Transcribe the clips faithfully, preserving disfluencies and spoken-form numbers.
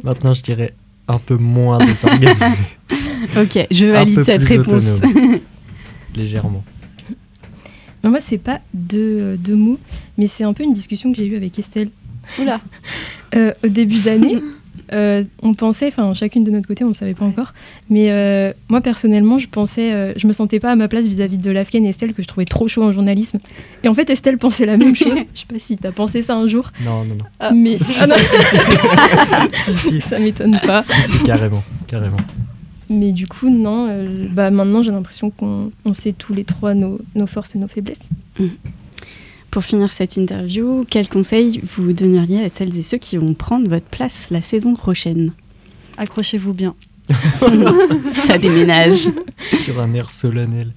Maintenant, je dirais un peu moins désorganisé. Ok, je valide cette réponse. Légèrement. Moi, c'est pas deux, deux mots, mais c'est un peu une discussion que j'ai eue avec Estelle. Oula. euh, au début d'année, euh, on pensait, enfin chacune de notre côté, on ne savait pas encore, mais euh, moi personnellement, je pensais, euh, je me sentais pas à ma place vis-à-vis de Lafken et Estelle, que je trouvais trop chaud en journalisme. Et en fait, Estelle pensait la même chose. Je sais pas si t'as pensé ça un jour. Non, non, non. Ah. Mais si, ah, non. si, si, si, si, si. Ça m'étonne pas. Si, si, carrément, carrément. Mais du coup, non. Euh, bah maintenant, j'ai l'impression qu'on on sait tous les trois nos, nos forces et nos faiblesses. Mmh. Pour finir cette interview, quels conseils vous donneriez à celles et ceux qui vont prendre votre place la saison prochaine ? Accrochez-vous bien. Ça déménage. Sur un air solennel.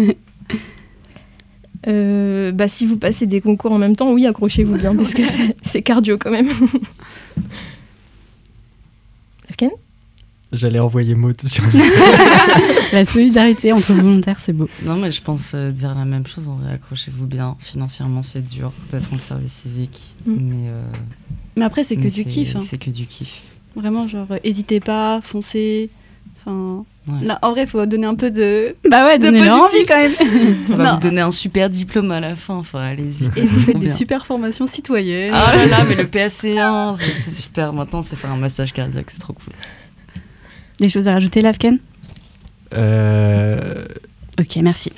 Euh, bah, si vous passez des concours en même temps, oui, accrochez-vous bien, parce que c'est, c'est cardio quand même. Lafken ? J'allais envoyer Maud sur La solidarité entre volontaires, c'est beau. Non, mais je pense euh, dire la même chose. En vrai, accrochez-vous bien. Financièrement, c'est dur d'être en service civique. Mm. Mais, euh, Mais après, c'est que mais du kiff. Hein. C'est que du kiff. Vraiment, genre, euh, hésitez pas, foncez. Enfin, Ouais. là, en vrai, il faut donner un peu de, Bah ouais, de donnez-leur positif envie. quand même. Ça va Non. vous donner un super diplôme à la fin. Enfin, allez-y. Et vous faites Trop des bien. super formations citoyennes. Ah là là, mais le P A C un, c'est, c'est super. Maintenant, c'est faire un massage cardiaque. C'est trop cool. Des choses à rajouter, Lafken ? Euh... Ok, merci.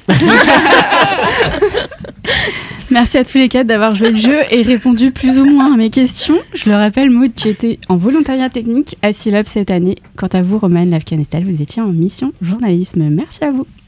Merci à tous les quatre d'avoir joué le jeu et répondu plus ou moins à mes questions. Je le rappelle, Maud, tu étais en volontariat technique à Silab cette année. Quant à vous, Romane, Lafken et Estelle, vous étiez en mission journalisme. Merci à vous.